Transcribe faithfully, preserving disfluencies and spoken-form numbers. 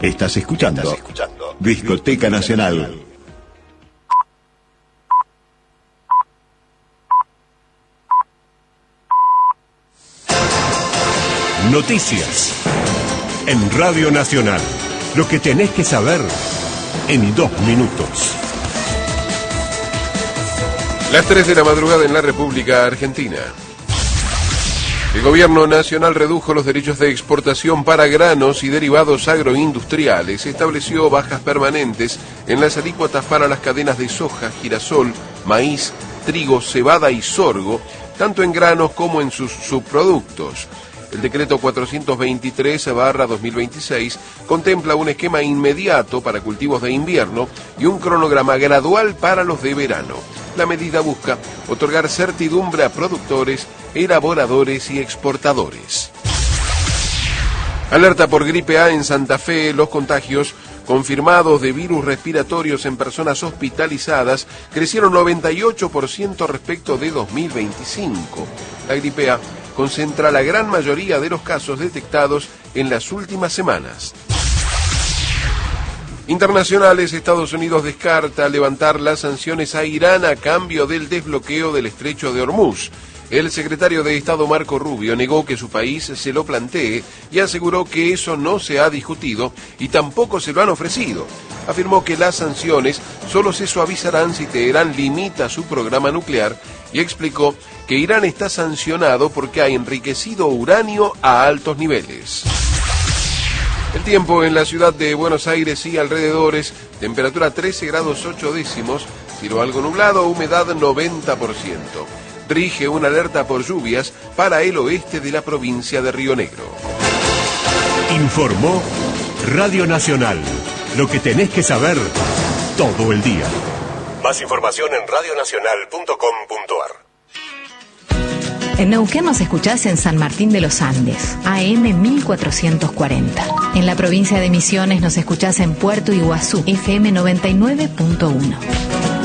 Estás escuchando, Estás escuchando Discoteca Nacional. Noticias en Radio Nacional. Lo que tenés que saber en dos minutos. Las tres de la madrugada en la República Argentina. El gobierno nacional redujo los derechos de exportación para granos y derivados agroindustriales. Estableció bajas permanentes en las alícuotas para las cadenas de soja, girasol, maíz, trigo, cebada y sorgo, tanto en granos como en sus subproductos. El decreto cuatrocientos veintitrés barra dos mil veintiséis contempla un esquema inmediato para cultivos de invierno y un cronograma gradual para los de verano. La medida busca otorgar certidumbre a productores, elaboradores y exportadores. Alerta por gripe A en Santa Fe. Los contagios confirmados de virus respiratorios en personas hospitalizadas crecieron noventa y ocho por ciento respecto de dos mil veinticinco. La gripe A concentra la gran mayoría de los casos detectados en las últimas semanas. Internacionales. Estados Unidos descarta levantar las sanciones a Irán a cambio del desbloqueo del estrecho de Hormuz. El secretario de Estado Marco Rubio negó que su país se lo plantee y aseguró que eso no se ha discutido y tampoco se lo han ofrecido. Afirmó que las sanciones solo se suavizarán si Teherán limita su programa nuclear y explicó que Irán está sancionado porque ha enriquecido uranio a altos niveles. El tiempo en la ciudad de Buenos Aires y alrededores: temperatura trece grados ocho décimos, cielo algo nublado, humedad noventa por ciento. Rige una alerta por lluvias para el oeste de la provincia de Río Negro. Informó Radio Nacional. Lo que tenés que saber todo el día. Más información en radio nacional punto com punto ar. En Neuquén nos escuchás en San Martín de los Andes, A M mil cuatrocientos cuarenta. En la provincia de Misiones nos escuchás en Puerto Iguazú, F M noventa y nueve punto uno.